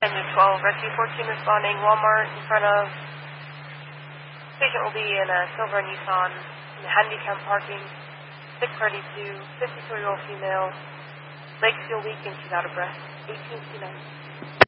10-12, rescue 14 responding, Walmart in front of, patient will be in a silver Nissan in the handicap parking, 632, 54-year-old female, legs feel weak and she's out of breath, 18C9.